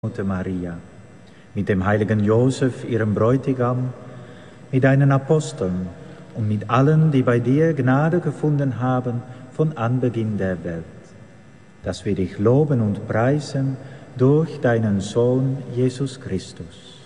Mutter Maria, mit dem heiligen Josef, ihrem Bräutigam, mit deinen Aposteln und mit allen, die bei dir Gnade gefunden haben von Anbeginn der Welt, dass wir dich loben und preisen durch deinen Sohn Jesus Christus.